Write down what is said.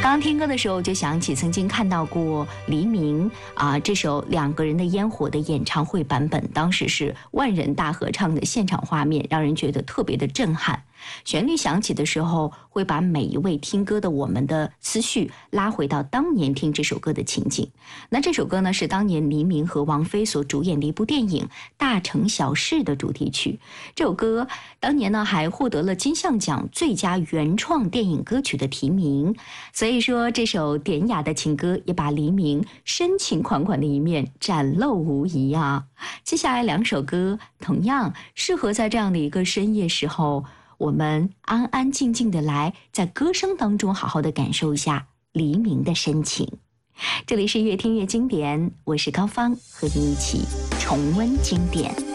刚听歌的时候就想起曾经看到过黎明这首《两个人的烟火》的演唱会版本，当时是万人大合唱的现场画面，让人觉得特别的震撼。旋律响起的时候，会把每一位听歌的我们的思绪拉回到当年听这首歌的情景。那这首歌呢，是当年黎明和王菲所主演的一部电影《大城小事》的主题曲。这首歌当年呢还获得了金像奖最佳原创电影歌曲的提名。所以说，这首典雅的情歌也把黎明深情款款的一面展露无遗啊。接下来两首歌同样适合在这样的一个深夜时候，我们安安静静的来在歌声当中好好的感受一下黎明的深情。这里是越听越经典，我是高芳，和你一起重温经典。